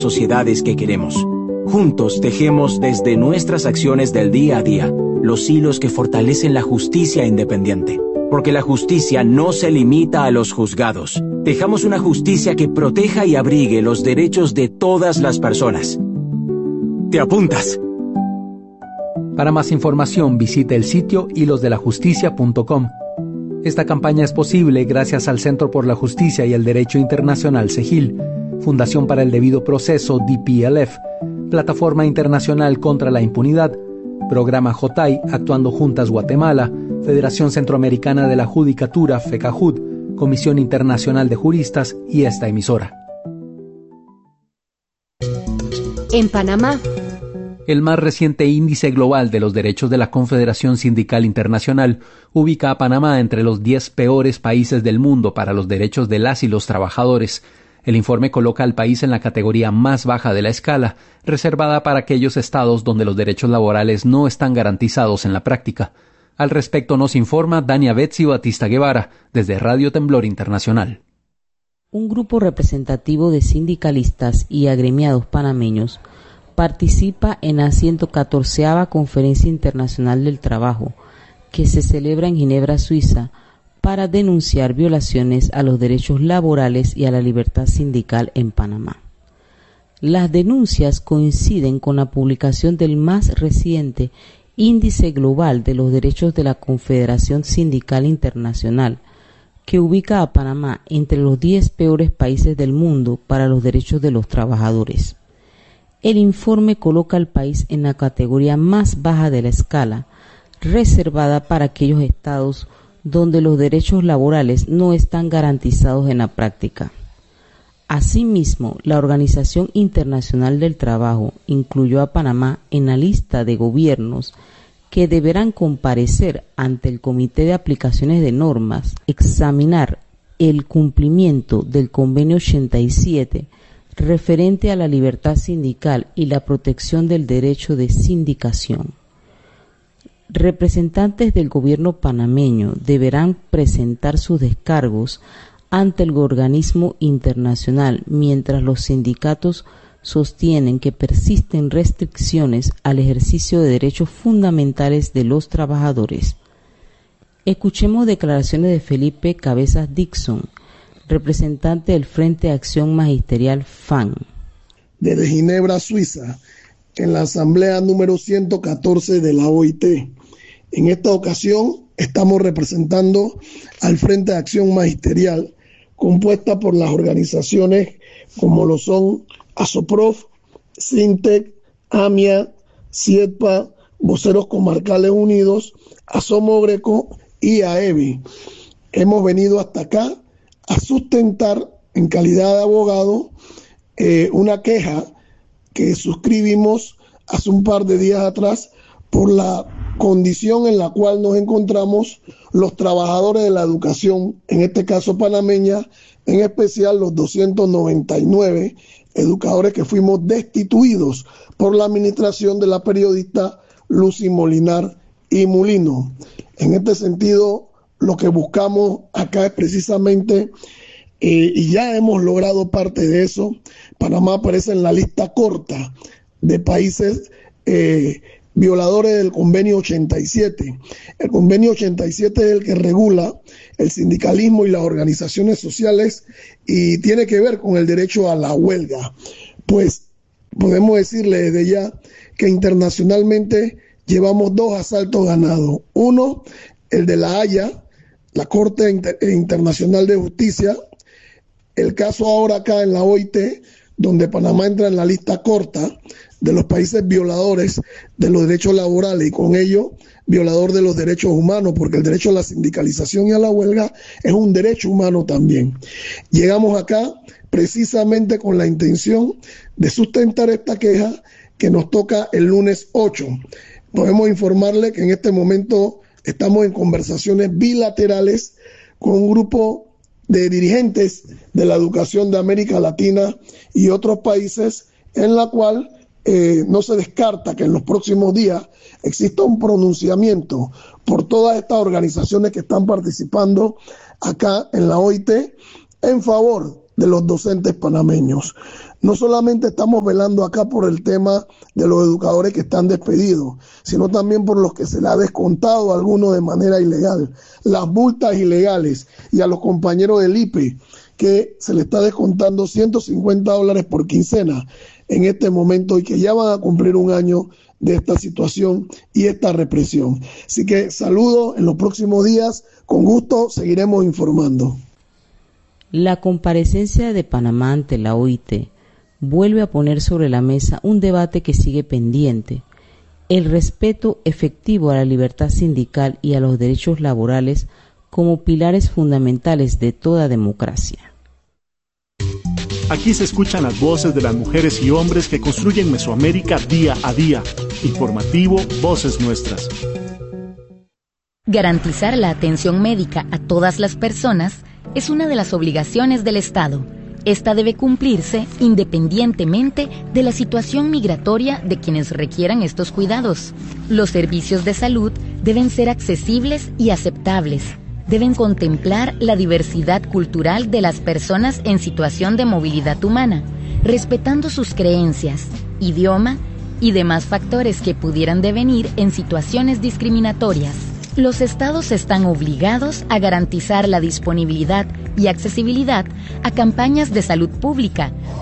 sociedades que queremos. Juntos tejemos desde nuestras acciones del día a día los hilos que fortalecen la justicia independiente. Porque la justicia no se limita a los juzgados. Tejamos una justicia que proteja y abrigue los derechos de todas las personas. ¿Te apuntas? Para más información visite el sitio hilosdelajusticia.com. Esta campaña es posible gracias al Centro por la Justicia y el Derecho Internacional CEGIL, Fundación para el Debido Proceso DPLF, Plataforma Internacional contra la Impunidad, Programa JOTAI Actuando Juntas Guatemala, Federación Centroamericana de la Judicatura FECAJUD, Comisión Internacional de Juristas y esta emisora. En Panamá, el más reciente índice global de los derechos de la Confederación Sindical Internacional ubica a Panamá entre los 10 peores países del mundo para los derechos de las y los trabajadores. El informe coloca al país en la categoría más baja de la escala, reservada para aquellos estados donde los derechos laborales no están garantizados en la práctica. Al respecto nos informa Dania Betsy Batista Guevara, desde Radio Temblor Internacional. Un grupo representativo de sindicalistas y agremiados panameños participa en la 114ª Conferencia Internacional del Trabajo, que se celebra en Ginebra, Suiza, para denunciar violaciones a los derechos laborales y a la libertad sindical en Panamá. Las denuncias coinciden con la publicación del más reciente Índice Global de los Derechos de la Confederación Sindical Internacional, que ubica a Panamá entre los 10 peores países del mundo para los derechos de los trabajadores. El informe coloca al país en la categoría más baja de la escala, reservada para aquellos estados donde los derechos laborales no están garantizados en la práctica. Asimismo, la Organización Internacional del Trabajo incluyó a Panamá en la lista de gobiernos que deberán comparecer ante el Comité de Aplicaciones de Normas, examinar el cumplimiento del Convenio 87 referente a la libertad sindical y la protección del derecho de sindicación. Representantes del gobierno panameño deberán presentar sus descargos ante el organismo internacional, mientras los sindicatos sostienen que persisten restricciones al ejercicio de derechos fundamentales de los trabajadores. Escuchemos declaraciones de Felipe Cabezas Dixon, representante del Frente de Acción Magisterial FAN. Desde Ginebra, Suiza, en la asamblea número 114 de la OIT. En esta ocasión estamos representando al Frente de Acción Magisterial, compuesta por las organizaciones como lo son ASOPROF, SINTEC, AMIA, CIEDPA, Voceros Comarcales Unidos, ASOMO Greco y AEBI. Hemos venido hasta acá a sustentar en calidad de abogado una queja que suscribimos hace un par de días atrás por la condición en la cual nos encontramos los trabajadores de la educación, en este caso panameña, en especial los 299 educadores que fuimos destituidos por la administración de la periodista Lucy Molinar y Mulino. En este sentido, lo que buscamos acá es precisamente, y ya hemos logrado parte de eso, Panamá aparece en la lista corta de países violadores del Convenio 87. El Convenio 87 es el que regula el sindicalismo y las organizaciones sociales y tiene que ver con el derecho a la huelga. Pues podemos decirle desde ya que internacionalmente llevamos 2 asaltos ganados. Uno, el de La Haya, la Corte Internacional de Justicia, el caso ahora acá en la OIT, donde Panamá entra en la lista corta de los países violadores de los derechos laborales y con ello violador de los derechos humanos, porque el derecho a la sindicalización y a la huelga es un derecho humano también. Llegamos acá precisamente con la intención de sustentar esta queja que nos toca el lunes 8. Podemos informarle que en este momento estamos en conversaciones bilaterales con un grupo de dirigentes de la educación de América Latina y otros países, en la cual no se descarta que en los próximos días exista un pronunciamiento por todas estas organizaciones que están participando acá en la OIT en favor de los docentes panameños. No solamente estamos velando acá por el tema de los educadores que están despedidos, sino también por los que se le ha descontado a algunos de manera ilegal, las multas ilegales, y a los compañeros del IPE que se le está descontando $150 por quincena en este momento y que ya van a cumplir un año de esta situación y esta represión. Así que saludos, en los próximos días, con gusto seguiremos informando. La comparecencia de Panamá ante la OIT vuelve a poner sobre la mesa un debate que sigue pendiente: el respeto efectivo a la libertad sindical y a los derechos laborales como pilares fundamentales de toda democracia. Aquí se escuchan las voces de las mujeres y hombres que construyen Mesoamérica día a día. Informativo Voces Nuestras. Garantizar la atención médica a todas las personas es una de las obligaciones del Estado. Esta debe cumplirse independientemente de la situación migratoria de quienes requieran estos cuidados. Los servicios de salud deben ser accesibles y aceptables. Deben contemplar la diversidad cultural de las personas en situación de movilidad humana, respetando sus creencias, idioma y demás factores que pudieran devenir en situaciones discriminatorias. Los estados están obligados a garantizar la disponibilidad y accesibilidad a campañas de salud pública